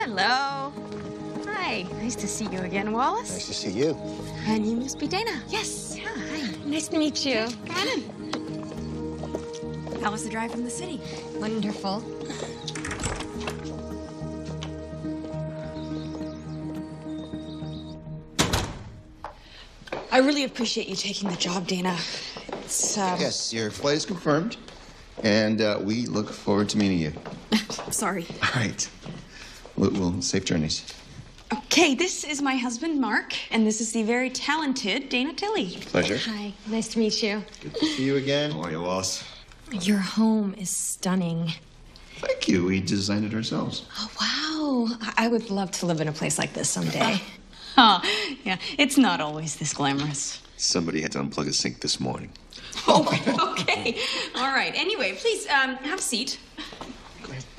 Hello. Hi. Nice to see you again, Wallace. Nice to see you. And you must be Dana. Yes. Yeah, hi. Nice to meet you. Come in. How was the drive from the city? Wonderful. I really appreciate you taking the job, Dana. It's, Yes, your flight is confirmed, and we look forward to meeting you. Sorry. All right. We'll safe journeys. Okay, this is my husband, Mark, and this is the very talented Dana Tilley. Pleasure. Hi. Nice to meet you. Good to see you again. How are you, Wallace? Your home is stunning. Thank you. We designed it ourselves. Oh, wow. I would love to live in a place like this someday. Oh, yeah, it's not always this glamorous. Somebody had to unplug a sink this morning. Oh, okay. All right. Anyway, please have a seat. Go ahead.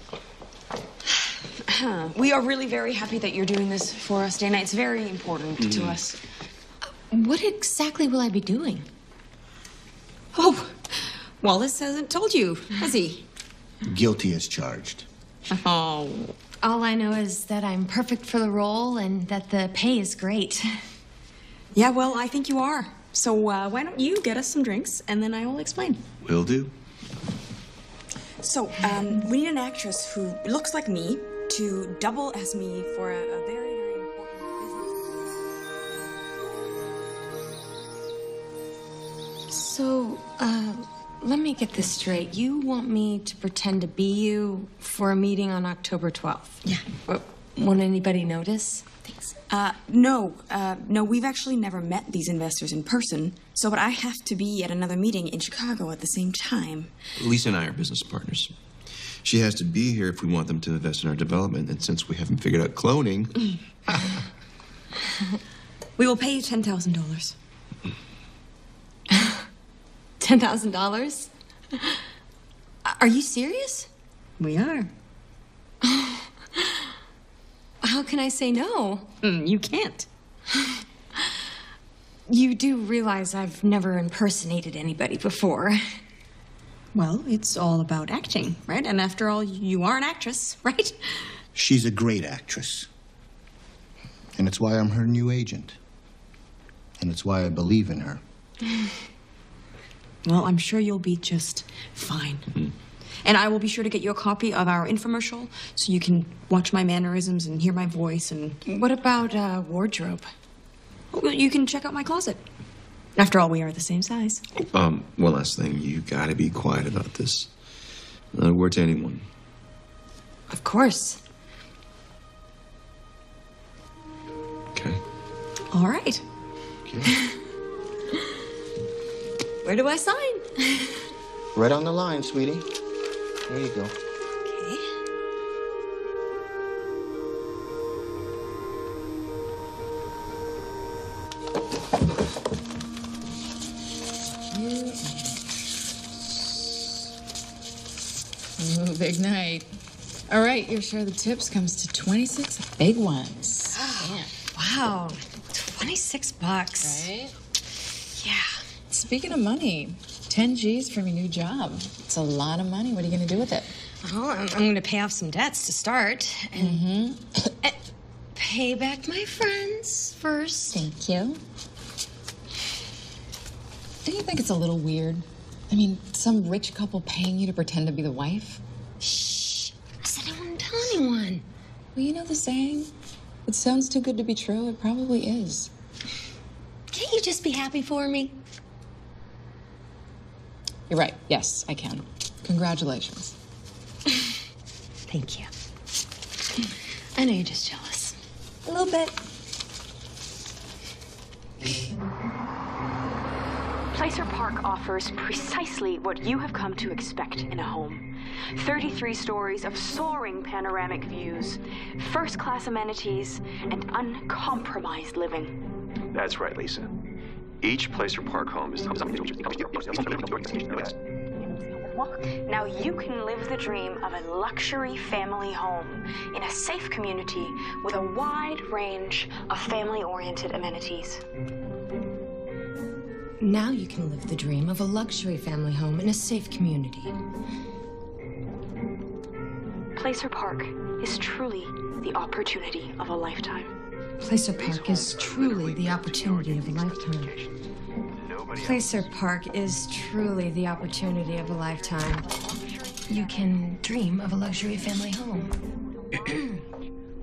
We are really very happy that you're doing this for us, Dana. It's very important to us. What exactly will I be doing? Oh, Wallace hasn't told you, has he? Guilty as charged. Oh. All I know is that I'm perfect for the role and that the pay is great. Yeah, well, I think you are. So why don't you get us some drinks, and then I will explain. Will do. So, we need an actress who looks like me to double as me for a very, very important business. So, let me get this straight. You want me to pretend to be you for a meeting on October 12th? Yeah. Won't anybody notice? Thanks. No, we've actually never met these investors in person, but I have to be at another meeting in Chicago at the same time. Lisa and I are business partners. She has to be here if we want them to invest in our development, and since we haven't figured out cloning... We will pay you $10,000. $10,000? Are you serious? We are. How can I say no? You can't. You do realize I've never impersonated anybody before. Well, it's all about acting, right? And after all, you are an actress, right? She's a great actress. And it's why I'm her new agent. And it's why I believe in her. Well, I'm sure you'll be just fine. And I will be sure to get you a copy of our infomercial so you can watch my mannerisms and hear my voice and... What about wardrobe? Well, you can check out my closet. After all, we are the same size. One last thing. You gotta be quiet about this. Not a word to anyone. Of course. Okay? All right. Okay. Where do I sign? Right on the line, sweetie. There you go. Okay. Ooh, big night. All right, your share of the tips comes to 26 big ones. Oh, wow. $26. Right? Yeah. Speaking of money, 10 G's from your new job. It's a lot of money. What are you going to do with it? Well, I'm going to pay off some debts to start. And pay back my friends first. Thank you. Don't you think it's a little weird? I mean, some rich couple paying you to pretend to be the wife? Shh. I said I wouldn't tell anyone. Well, you know the saying? It sounds too good to be true. It probably is. Can't you just be happy for me? You're right. Yes, I can. Congratulations. Thank you. I know you're just jealous. A little bit. Placer Park offers precisely what you have come to expect in a home. 33 stories of soaring panoramic views, first-class amenities, and uncompromised living. That's right, Lisa. Each Placer Park home is... Now you can live the dream of a luxury family home in a safe community with a wide range of family-oriented amenities. Now you can live the dream of a luxury family home in a safe community. Placer Park is truly the opportunity of a lifetime. Placer Park is truly the opportunity of a lifetime. Placer Park is truly the opportunity of a lifetime. You can dream of a luxury family home.